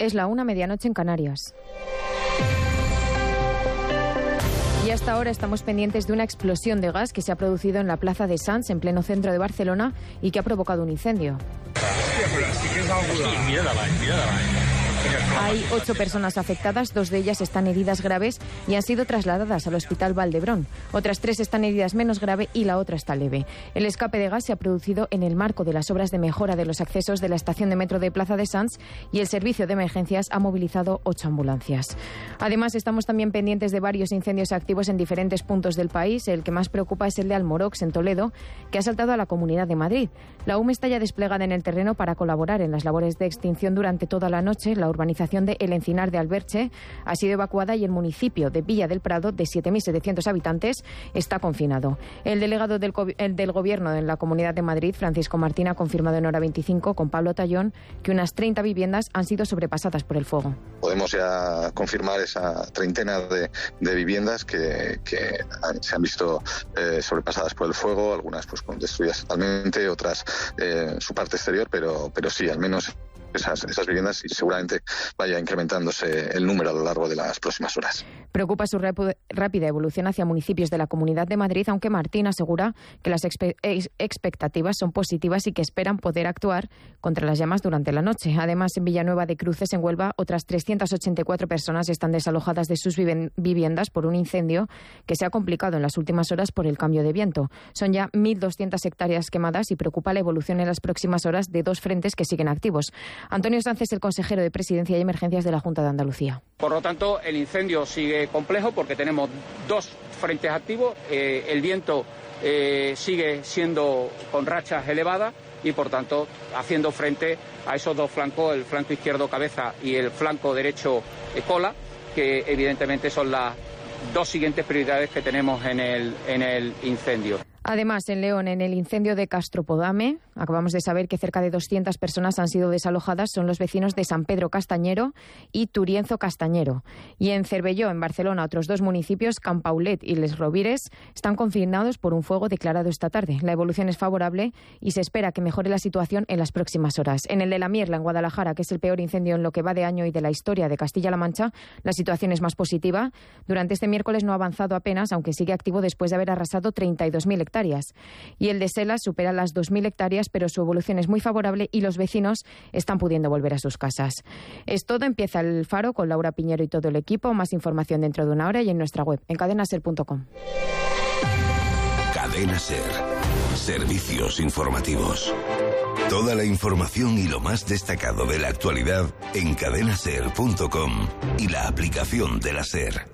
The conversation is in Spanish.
Es la 1:00, medianoche en Canarias. Y hasta ahora estamos pendientes de una explosión de gas que se ha producido en la plaza de Sants, en pleno centro de Barcelona, y que ha provocado un incendio. Hay 8 personas afectadas, 2 de ellas están heridas graves y han sido trasladadas al Hospital Valdebrón. Otras 3 están heridas menos grave y la otra está leve. El escape de gas se ha producido en el marco de las obras de mejora de los accesos de la estación de metro de Plaza de Sants y el servicio de emergencias ha movilizado 8 ambulancias. Además, estamos también pendientes de varios incendios activos en diferentes puntos del país. El que más preocupa es el de Almorox, en Toledo, que ha saltado a la Comunidad de Madrid. La UME está ya desplegada en el terreno para colaborar en las labores de extinción durante toda la noche. La urbanización de El Encinar de Alberche ha sido evacuada y el municipio de Villa del Prado, de 7.700 habitantes, está confinado. El delegado del Gobierno en la Comunidad de Madrid, Francisco Martín, ha confirmado en Hora 25 con Pablo Tallón que unas 30 viviendas han sido sobrepasadas por el fuego. Podemos ya confirmar esa treintena de viviendas que se han visto sobrepasadas por el fuego, algunas pues destruidas totalmente, otras su parte exterior, pero sí, al menos esas viviendas, y seguramente vaya incrementándose el número a lo largo de las próximas horas. Preocupa su rápida evolución hacia municipios de la Comunidad de Madrid, aunque Martín asegura que las expectativas son positivas y que esperan poder actuar contra las llamas durante la noche. Además, en Villanueva de Cruces, en Huelva, otras 384 personas están desalojadas de sus viviendas por un incendio que se ha complicado en las últimas horas por el cambio de viento. Son ya 1.200 hectáreas quemadas y preocupa la evolución en las próximas horas de 2 frentes que siguen activos. Antonio Sánchez, el consejero de Presidencia y Emergencias de la Junta de Andalucía. Por lo tanto, el incendio sigue complejo porque tenemos 2 frentes activos. El viento sigue siendo con rachas elevadas y, por tanto, haciendo frente a esos 2 flancos, el flanco izquierdo cabeza y el flanco derecho cola, que evidentemente son las 2 siguientes prioridades que tenemos en el incendio. Además, en León, en el incendio de Castropodame, acabamos de saber que cerca de 200 personas han sido desalojadas. Son los vecinos de San Pedro Castañero y Turienzo Castañero. Y en Cervelló, en Barcelona, otros 2 municipios, Campaulet y Les Rovires, están confinados por un fuego declarado esta tarde. La evolución es favorable y se espera que mejore la situación en las próximas horas. En el de La Mierla, en Guadalajara, que es el peor incendio en lo que va de año y de la historia de Castilla-La Mancha, la situación es más positiva. Durante este miércoles no ha avanzado apenas, aunque sigue activo después de haber arrasado 32.000 hectáreas. Y el de Selas supera las 2.000 hectáreas, pero su evolución es muy favorable y los vecinos están pudiendo volver a sus casas. Es todo, empieza el Faro con Laura Piñero y todo el equipo. Más información dentro de una hora y en nuestra web, en cadenaser.com. Cadena Ser. Servicios informativos. Toda la información y lo más destacado de la actualidad en cadenaser.com y la aplicación de la Ser.